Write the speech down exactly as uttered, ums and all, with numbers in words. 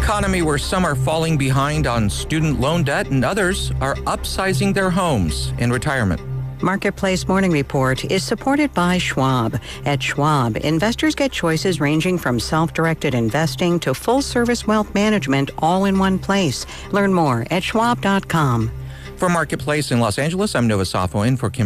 economy where some are falling behind on student loan debt and others are upsizing their homes in retirement. Marketplace Morning Report is supported by Schwab. At Schwab, investors get choices ranging from self-directed investing to full-service wealth management all in one place. Learn more at schwab dot com. For Marketplace in Los Angeles, I'm Nova Safo in for Kim